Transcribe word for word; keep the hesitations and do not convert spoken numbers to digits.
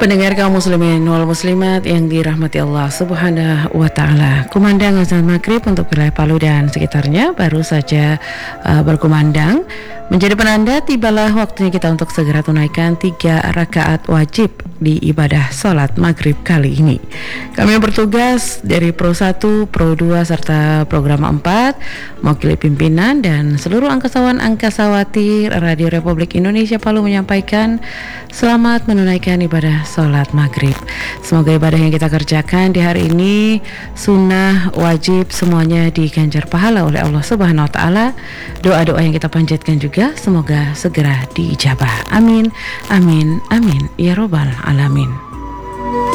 Pendengar kaum muslimin wal muslimat yang dirahmati Allah Subhanahu wa taala. Kumandang azan maghrib untuk wilayah Palu dan sekitarnya baru saja uh, berkumandang, menjadi penanda tibalah waktunya kita untuk segera tunaikan tiga rakaat wajib di ibadah sholat maghrib kali ini. Kami bertugas dari Pro satu, Pro dua serta Program empat, mewakili pimpinan dan seluruh angkasawan angkasawati Radio Republik Indonesia Palu menyampaikan selamat menunaikan ibadah sholat maghrib. Semoga ibadah yang kita kerjakan di hari ini sunnah, wajib, semuanya diganjar pahala oleh Allah Subhanahu wa taala. Doa-doa yang kita panjatkan juga semoga segera diijabah. Amin, amin, amin ya robbal alamin.